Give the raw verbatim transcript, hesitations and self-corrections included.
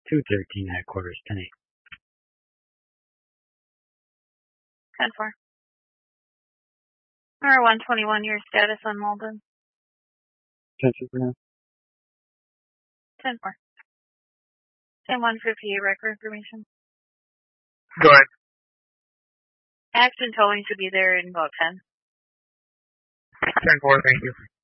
two thirteen headquarters, ten eight. ten four. Number one twenty-one, your status on Malden. ten four. ten four. ten one fifty-eight, record information. Go ahead. Action towing should be there in about ten. ten four, thank you.